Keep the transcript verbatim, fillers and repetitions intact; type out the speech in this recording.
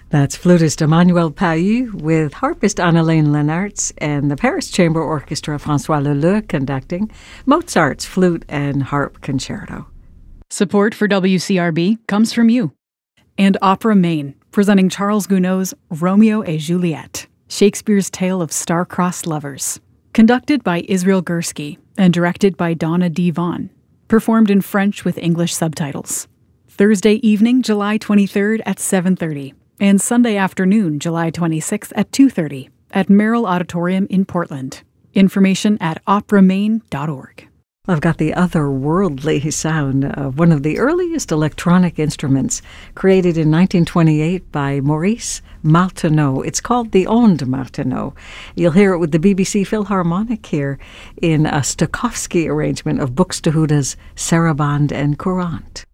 That's flutist Emmanuel Pahud with harpist Annalene Lenartz and the Paris Chamber Orchestra François Leleu conducting Mozart's Flute and Harp Concerto. Support for W C R B comes from you. And Opera Maine, presenting Charles Gounod's Romeo et Juliet, Shakespeare's tale of star-crossed lovers. Conducted by Israel Gursky and directed by Donna D. Vaughn. Performed in French with English subtitles. Thursday evening, July twenty-third at seven thirty. And Sunday afternoon, July twenty-sixth at two thirty at Merrill Auditorium in Portland. Information at opera maine dot org. I've got the otherworldly sound of one of the earliest electronic instruments created in nineteen twenty-eight by Maurice Martineau. It's called the Onde Martineau. You'll hear it with the B B C Philharmonic here in a Stokowski arrangement of Buxtehude's Sarabande and Courante.